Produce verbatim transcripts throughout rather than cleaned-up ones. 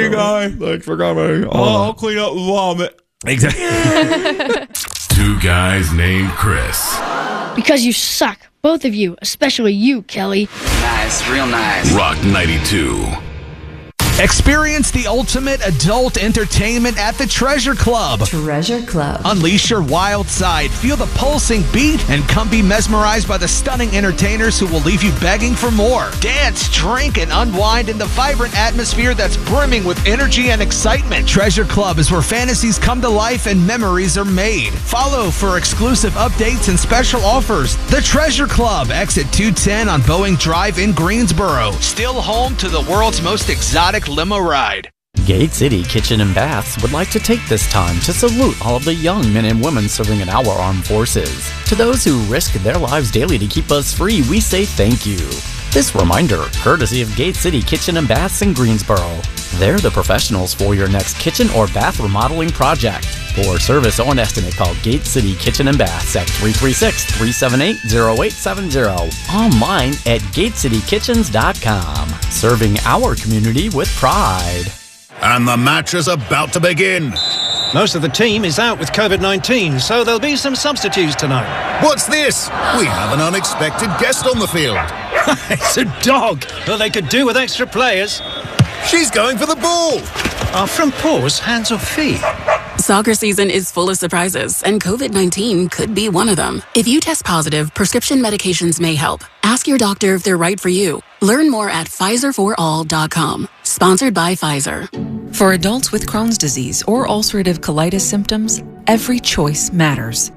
Hey, guy. Thanks for coming. Oh, I'll clean up the vomit. Exactly. Two guys named Chris. Because you suck. Both of you. Especially you, Kelly. Nice. Real nice. Rock ninety-two. Experience the ultimate adult entertainment at the Treasure Club. Treasure Club. Unleash your wild side, feel the pulsing beat, and come be mesmerized by the stunning entertainers who will leave you begging for more. Dance, drink, and unwind in the vibrant atmosphere that's brimming with energy and excitement. Treasure Club is where fantasies come to life and memories are made. Follow for exclusive updates and special offers. The Treasure Club, exit two ten on Boeing Drive in Greensboro. Still home to the world's most exotic limo ride. Gate City Kitchen and Baths would like to take this time to salute all of the young men and women serving in our armed forces. To those who risk their lives daily to keep us free, we say thank you. This reminder, courtesy of Gate City Kitchen and Baths in Greensboro. They're the professionals for your next kitchen or bath remodeling project. For service or an estimate, call Gate City Kitchen and Baths at three three six, three seven eight, zero eight seven zero. Online at gate city kitchens dot com. Serving our community with pride. And the match is about to begin. Most of the team is out with COVID nineteen, so there'll be some substitutes tonight. What's this? We have an unexpected guest on the field. It's a dog. Well, they could do with extra players. She's going for the ball. Are front paws hands or feet? Soccer season is full of surprises, and COVID nineteen could be one of them. If you test positive, prescription medications may help. Ask your doctor if they're right for you. Learn more at Pfizer for all dot com. Sponsored by Pfizer. For adults with Crohn's disease or ulcerative colitis symptoms, every choice matters.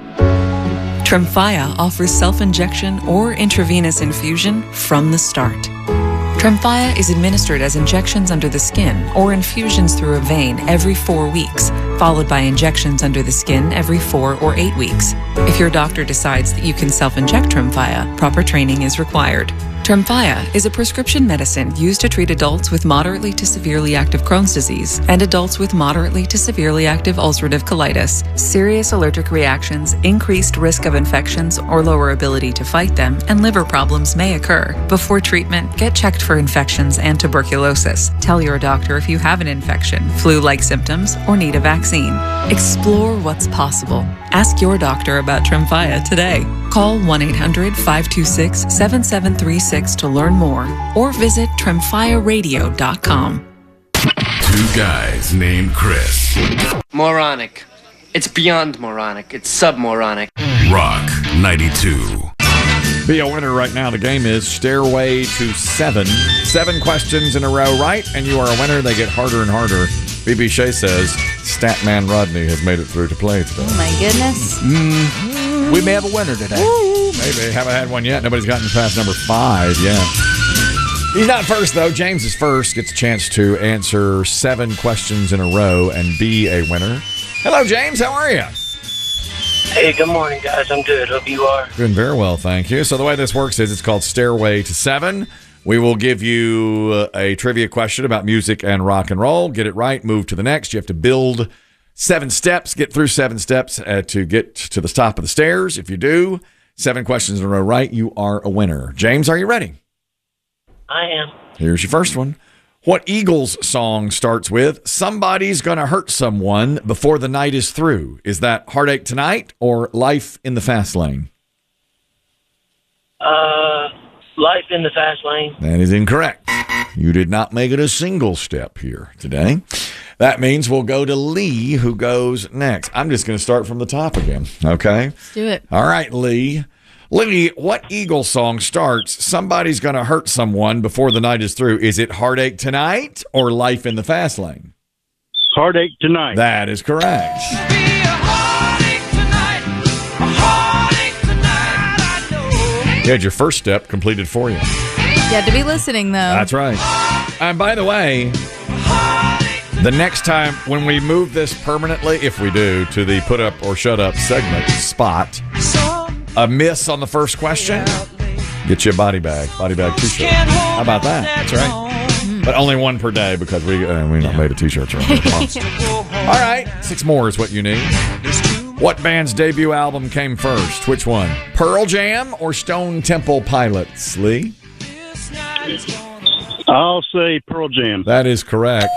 Tremfya offers self-injection or intravenous infusion from the start. Tremfya is administered as injections under the skin or infusions through a vein every four weeks, followed by injections under the skin every four or eight weeks. If your doctor decides that you can self-inject Tremfya, proper training is required. Tremfya is a prescription medicine used to treat adults with moderately to severely active Crohn's disease and adults with moderately to severely active ulcerative colitis. Serious allergic reactions, increased risk of infections or lower ability to fight them, and liver problems may occur. Before treatment, get checked for infections and tuberculosis. Tell your doctor if you have an infection, flu-like symptoms, or need a vaccine. Explore what's possible. Ask your doctor about Tremfya today. Call one eight hundred, five two six, seven seven three six to learn more, or visit tremfya radio dot com. Two guys named Chris. Moronic. It's beyond moronic. It's submoronic. Rock ninety-two. Be a winner right now. The game is Stairway to Seven. Seven questions in a row right, and you are a winner. They get harder and harder. B B Shea says Statman Rodney has made it through to play today. Oh, my goodness. Mm. We may have a winner today. Woo. Maybe. Haven't had one yet. Nobody's gotten past number five yet. He's not first, though. James is first. Gets a chance to answer seven questions in a row and be a winner. Hello, James. How are you? Hey, good morning, guys. I'm good. Hope you are. Doing very well, thank you. So the way this works is it's called Stairway to Seven. We will give you a trivia question about music and rock and roll. Get it right, move to the next. You have to build seven steps, get through seven steps uh, to get to the top of the stairs. If you do, seven questions in a row right, you are a winner. James, are you ready? I am. Here's your first one. What Eagles song starts with, somebody's gonna hurt someone before the night is through? Is that Heartache Tonight or Life in the Fast Lane? Uh, Life in the Fast Lane. That is incorrect. You did not make it a single step here today. That means we'll go to Lee, who goes next. I'm just going to start from the top again, okay? Let's do it. All right, Lee. Lee, what Eagles song starts, somebody's going to hurt someone before the night is through? Is it Heartache Tonight or Life in the Fast Lane? Heartache Tonight. That is correct. You had your first step completed for you. You had to be listening, though. That's right. And by the way, the next time when we move this permanently, if we do, to the put up or shut up segment spot, a miss on the first question, get you a body bag, body bag t-shirt. How about that? That's right. But only one per day because we uh, we not made a t-shirt. All right, six more is what you need. What band's debut album came first? Which one? Pearl Jam or Stone Temple Pilots? Lee? I'll say Pearl Jam. That is correct.